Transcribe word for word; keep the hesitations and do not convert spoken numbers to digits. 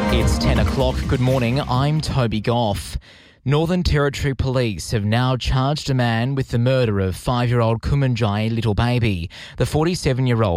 It's ten o'clock. Good morning. I'm Toby Goff. Northern Territory Police have now charged a man with the murder of five-year-old Kumanjai little baby. The forty-seven-year-old